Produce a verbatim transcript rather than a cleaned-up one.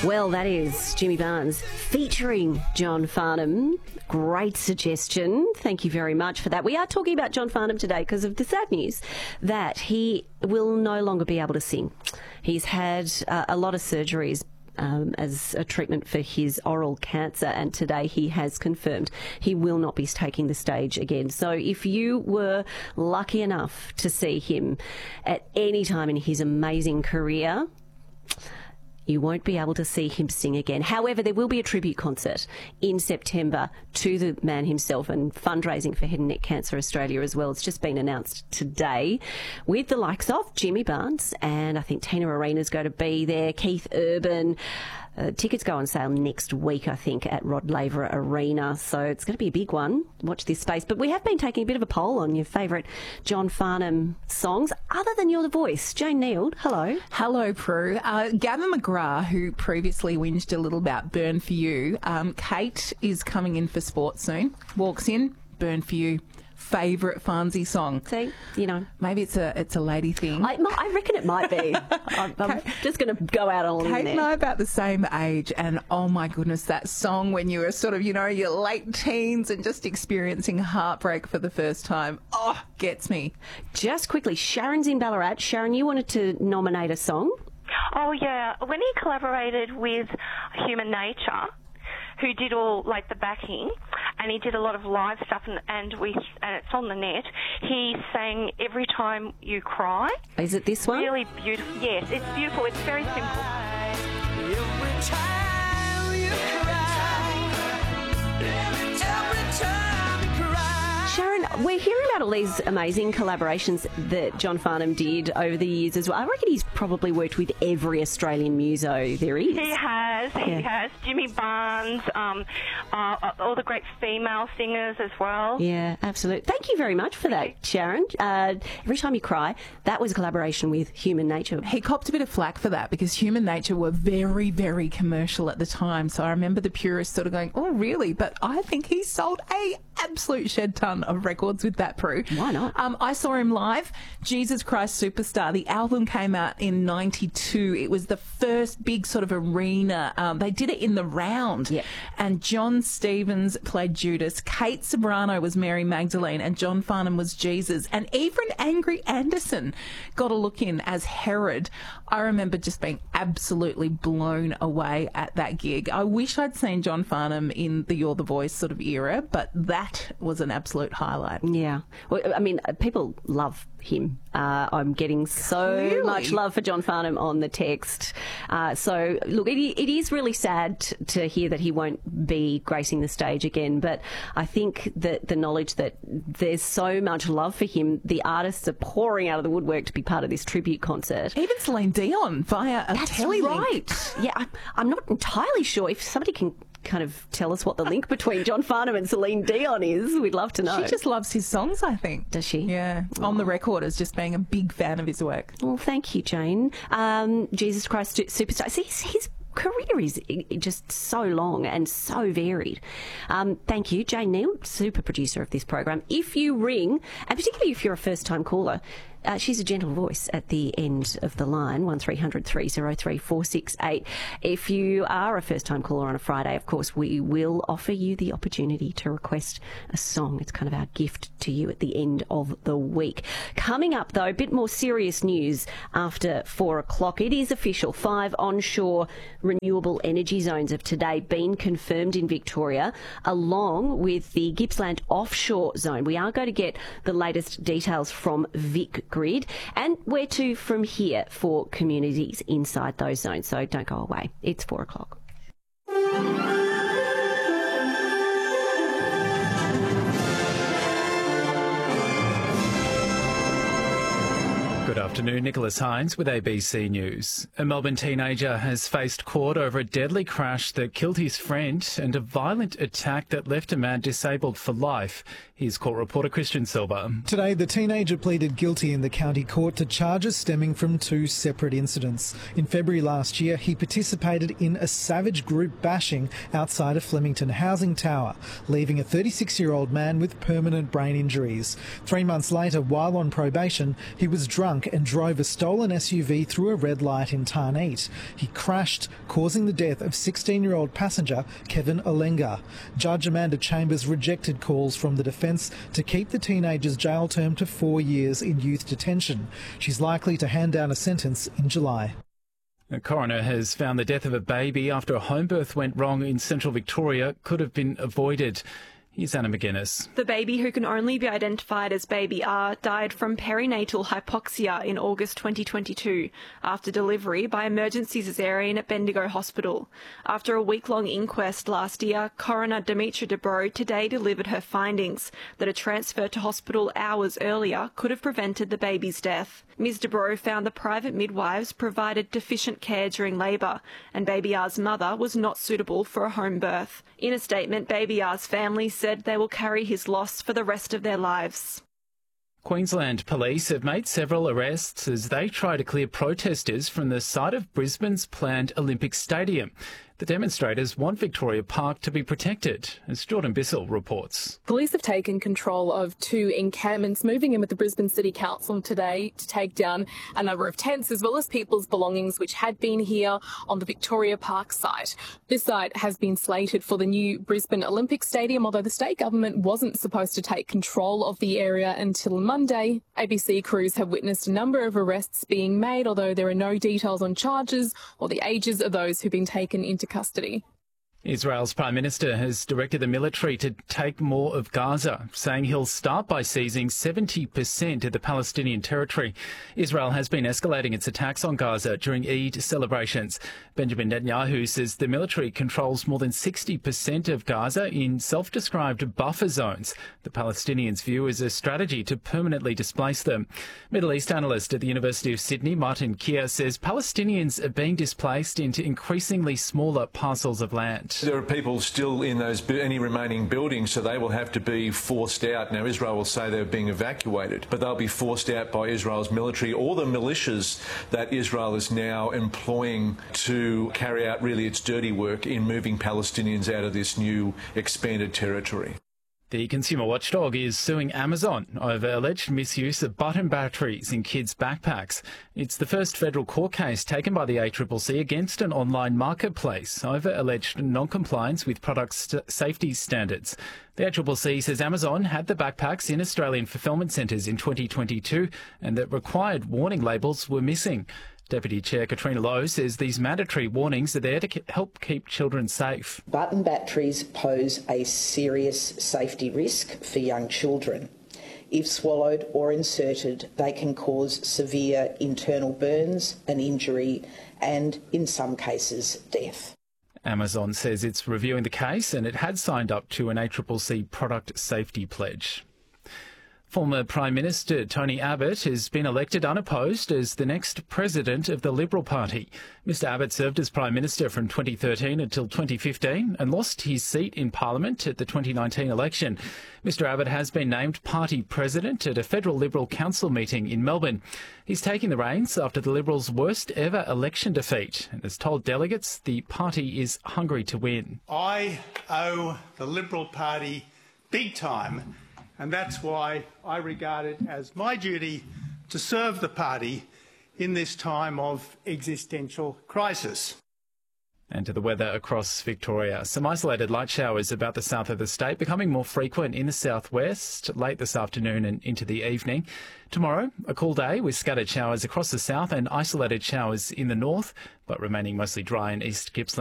Well, that is Jimmy Barnes featuring John Farnham. Great suggestion. Thank you very much for that. We are talking about John Farnham today because of the sad news that he will no longer be able to sing. He's had uh, a lot of surgeries Um, as a treatment for his oral cancer, and today he has confirmed he will not be taking the stage again. So if you were lucky enough to see him at any time in his amazing career, you won't be able to see him sing again. However, there will be a tribute concert in September to the man himself and fundraising for Head and Neck Cancer Australia as well. It's just been announced today with the likes of Jimmy Barnes, and I think Tina Arena's going to be there, Keith Urban. Uh, tickets go on sale next week, I think, at Rod Laver Arena. So it's going to be a big one. Watch this space. But we have been taking a bit of a poll on your favourite John Farnham songs, other than You're the Voice. Jane Neild, hello. Hello, Prue. Uh, Gavin McGrath, who previously whinged a little about Burn For You. Um, Kate is coming in for sport soon. Walks in, Burn For You. Favourite Farnsey song. See, you know. Maybe it's a it's a lady thing. I, I reckon it might be. I'm, I'm just going to go out on a limb there. Kate and I are about the same age, and oh my goodness, that song when you were sort of, you know, your late teens and just experiencing heartbreak for the first time, oh, gets me. Just quickly, Sharon's in Ballarat. Sharon, you wanted to nominate a song? Oh, yeah. When he collaborated with Human Nature, who did all, like, the backing, and he did a lot of live stuff, and, and, we, and it's on the net, he sang Every Time You Cry. Is it this one? Really beautiful. Yes, it's beautiful. It's very simple. Every time you cry, every time you cry. Sharon, we're hearing about all these amazing collaborations that John Farnham did over the years as well. I reckon he's probably worked with every Australian muso there is. He has. He Yeah. has. Jimmy Barnes, um, uh, all the great female singers as well. Yeah, absolutely. Thank you very much for that, Sharon. Uh, Every Time You Cry, that was a collaboration with Human Nature. He copped a bit of flack for that because Human Nature were very, very commercial at the time. So I remember the purists sort of going, oh, really? But I think he sold a absolute shed ton of records with that, Prue. Why not? Um, I saw him live, Jesus Christ Superstar. The album came out in ninety-two. It was the first big sort of arena. Um, they did it in the round. Yeah. And John Stevens played Judas. Kate Sobrano was Mary Magdalene. And John Farnham was Jesus. And even Angry Anderson got a look in as Herod. I remember just being absolutely blown away at that gig. I wish I'd seen John Farnham in the You're the Voice sort of era, but that was an absolute highlight. Yeah. Well, I mean, uh, people love him. Uh, I'm getting so Really? much love for John Farnham on the text. Uh, so, look, it, it is really sad t- to hear that he won't be gracing the stage again, but I think that the knowledge that there's so much love for him, the artists are pouring out of the woodwork to be part of this tribute concert. Even Celine Dion via a That's telly right. Yeah, I, I'm not entirely sure if somebody can kind of tell us what the link between John Farnham and Celine Dion is. We'd love to know. She just loves his songs, I think. Does she? Yeah. On the record as just being a big fan of his work. Well, thank you, Jane. Um, Jesus Christ Superstar. See, his, his career is just so long and so varied. Um, thank you, Jane Neild, super producer of this program. If you ring, and particularly if you're a first-time caller, Uh, she's a gentle voice at the end of the line, one three hundred three oh three four six eight. If you are a first-time caller on a Friday, of course, we will offer you the opportunity to request a song. It's kind of our gift to you at the end of the week. Coming up, though, a bit more serious news after four o'clock. It is official. Five onshore renewable energy zones have today been confirmed in Victoria, along with the Gippsland offshore zone. We are going to get the latest details from Vic Grid and where to from here for communities inside those zones. So don't go away. It's four o'clock. Good afternoon, Nicholas Hines with A B C News. A Melbourne teenager has faced court over a deadly crash that killed his friend and a violent attack that left a man disabled for life. Here's court reporter Christian Silva. Today, the teenager pleaded guilty in the county court to charges stemming from two separate incidents. In February last year, he participated in a savage group bashing outside a Flemington housing tower, leaving a thirty-six-year-old man with permanent brain injuries. Three months later, while on probation, he was drunk drunk and drove a stolen S U V through a red light in Tarneet. He crashed, causing the death of sixteen-year-old passenger Kevin Olenga. Judge Amanda Chambers rejected calls from the defence to keep the teenager's jail term to four years in youth detention. She's likely to hand down a sentence in July. A coroner has found the death of a baby after a home birth went wrong in central Victoria could have been avoided. Here's Anna McGuinness. The baby, who can only be identified as baby R, died from perinatal hypoxia in August twenty twenty-two after delivery by emergency caesarean at Bendigo Hospital. After a week-long inquest last year, coroner Demetra Dubrow today delivered her findings that a transfer to hospital hours earlier could have prevented the baby's death. Miz Dubrow found the private midwives provided deficient care during labour, and baby R's mother was not suitable for a home birth. In a statement, baby R's family said they will carry his loss for the rest of their lives. Queensland Police have made several arrests as they try to clear protesters from the site of Brisbane's planned Olympic Stadium. The demonstrators want Victoria Park to be protected, as Jordan Bissell reports. Police have taken control of two encampments, moving in with the Brisbane City Council today to take down a number of tents as well as people's belongings which had been here on the Victoria Park site. This site has been slated for the new Brisbane Olympic Stadium, although the state government wasn't supposed to take control of the area until Monday. A B C crews have witnessed a number of arrests being made, although there are no details on charges or the ages of those who've been taken into custody. Israel's Prime Minister has directed the military to take more of Gaza, saying he'll start by seizing seventy percent of the Palestinian territory. Israel has been escalating its attacks on Gaza during Eid celebrations. Benjamin Netanyahu says the military controls more than sixty percent of Gaza in self-described buffer zones. The Palestinians view as a strategy to permanently displace them. Middle East analyst at the University of Sydney, Martin Keir, says Palestinians are being displaced into increasingly smaller parcels of land. There are people still in those any remaining buildings, so they will have to be forced out. Now, Israel will say they're being evacuated, but they'll be forced out by Israel's military or the militias that Israel is now employing to carry out really its dirty work in moving Palestinians out of this new expanded territory. The consumer watchdog is suing Amazon over alleged misuse of button batteries in kids' backpacks. It's the first federal court case taken by the A C C C against an online marketplace over alleged non-compliance with product st- safety standards. The A C C C says Amazon had the backpacks in Australian fulfilment centres in twenty twenty-two and that required warning labels were missing. Deputy Chair Katrina Lowe says these mandatory warnings are there to help keep children safe. Button batteries pose a serious safety risk for young children. If swallowed or inserted, they can cause severe internal burns, an injury and, in some cases, death. Amazon says it's reviewing the case and it had signed up to an A C C C product safety pledge. Former Prime Minister Tony Abbott has been elected unopposed as the next president of the Liberal Party. Mister Abbott served as Prime Minister from twenty thirteen until twenty fifteen and lost his seat in Parliament at the twenty nineteen election. Mister Abbott has been named party president at a federal Liberal council meeting in Melbourne. He's taking the reins after the Liberals' worst ever election defeat and has told delegates the party is hungry to win. I owe the Liberal Party big time, and that's why I regard it as my duty to serve the party in this time of existential crisis. And to the weather across Victoria. Some isolated light showers about the south of the state, becoming more frequent in the southwest late this afternoon and into the evening. Tomorrow, a cool day with scattered showers across the south and isolated showers in the north, but remaining mostly dry in East Gippsland.